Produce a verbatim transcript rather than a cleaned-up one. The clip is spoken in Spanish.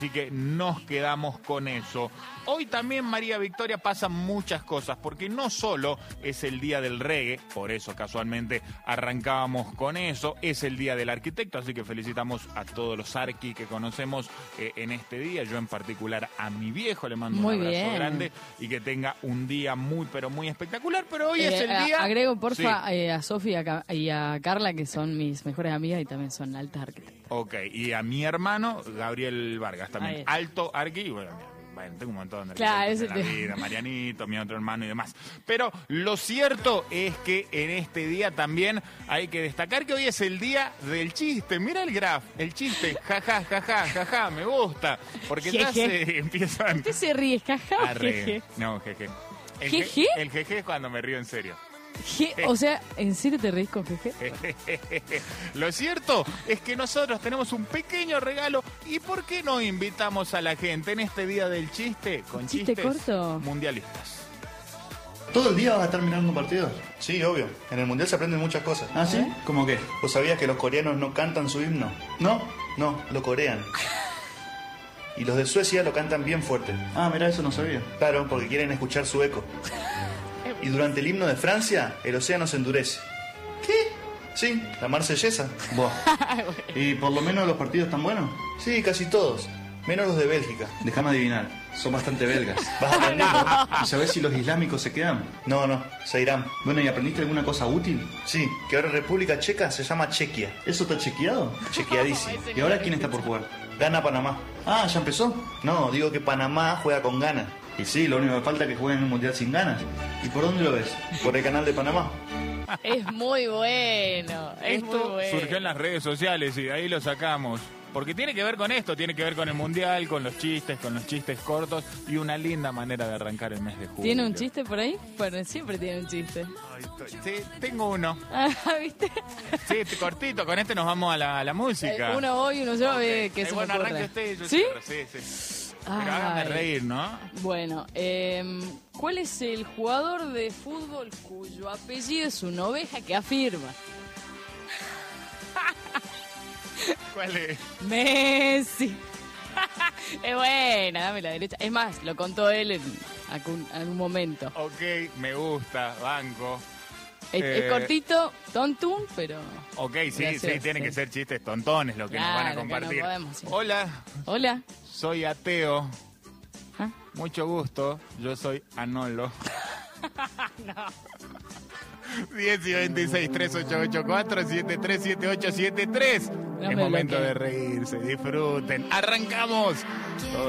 Así que nos quedamos con eso. Hoy también, María Victoria, pasan muchas cosas, porque no solo es el día del reggae, por eso casualmente arrancábamos con eso, es el día del arquitecto, así que felicitamos a todos los arqui que conocemos eh, en este día. Yo en particular a mi viejo le mando muy un abrazo bien. grande y que tenga un día muy, pero muy espectacular. Pero hoy Eh, es el día... Agrego, porfa, Sí. eh, a Sofía y a, y a Carla, que son mis mejores amigas y también son altas arquitectas. Ok, y a mi hermano, Gabriel Vargas, Ahí también está. alto arqui, y bueno, bueno, tengo un montón de Claro, arquitectos en ese la te- vida, Marianito, mi otro hermano y demás. Pero lo cierto es que en este día también hay que destacar que hoy es el día del chiste. Mira el graf, el chiste, jaja, jaja, jaja, me gusta. Porque ya Jeje. se empiezan ¿Usted se ríe, jaja a o reír. jeje? No, jeje. El ¿Jeje? El jeje es cuando me río en serio. Je- O sea, ¿en serio te reís con jeje? Lo cierto es que nosotros tenemos un pequeño regalo y ¿por qué no invitamos a la gente en este día del chiste con ¿Chiste chistes corto? mundialistas? ¿Todo el día vas a estar mirando partidos? Sí, obvio. En el Mundial se aprenden muchas cosas. ¿Ah, sí? ¿Eh? ¿Cómo qué? ¿Vos sabías que los coreanos no cantan su himno? ¿No? No, lo corean. Y los de Suecia lo cantan bien fuerte. Ah, mira, eso no sabía. Claro, porque quieren escuchar su eco. Y durante el himno de Francia, el océano se endurece. ¿Qué? Sí, la marsellesa. Buah. ¿Y por lo menos los partidos están buenos? Sí, casi todos. Menos los de Bélgica. Déjame adivinar, son bastante belgas. ¿Vas aprendiendo? ¿Y sabés si los islámicos se quedan? No, no, se irán. Bueno, ¿y aprendiste alguna cosa útil? Sí, que ahora República Checa se llama Chequia. ¿Eso está chequeado? Chequeadísimo. ¿Y ahora quién está por jugar? Gana Panamá. Ah, ¿ya empezó? No, digo que Panamá juega con ganas. Y sí, lo único que falta es que jueguen en un mundial sin ganas. ¿Y por dónde lo ves? Por el canal de Panamá. Es muy bueno, es muy Esto bueno. surgió en las redes sociales y de ahí lo sacamos. Porque tiene que ver con esto, tiene que ver con el mundial, con los chistes, con los chistes cortos y una linda manera de arrancar el mes de julio. ¿Tiene un chiste por ahí? Bueno, siempre tiene un chiste. Ay, estoy- Sí, tengo uno. Ah, ¿viste? Sí, este cortito, con este nos vamos a la, a la música. Eh, Uno voy, uno yo, Ok. ve que Eh, se bueno, me ocurre. arranque usted y yo ¿Sí? cierro, sí, sí. Pero hágame Ay. reír, ¿no? Bueno, eh, ¿cuál es el jugador de fútbol cuyo apellido es una oveja que afirma? ¿Cuál es? Messi. Es buena, dame la derecha. Es más, lo contó él en algún, algún momento. Ok, me gusta, banco. Es, Eh. es cortito, tontún, pero... Ok, sí, Gracioso, sí, tienen sí. que ser chistes tontones lo que nos van a Claro, que no compartir. podemos, sí. Hola, Hola. soy ateo. ¿Ah? Mucho gusto, yo soy Anolo. diez y veintiséis, tres ocho ocho cuatro, siete tres siete ocho siete tres. No Es me momento bloqueen. de reírse, disfruten. ¡Arrancamos! Todo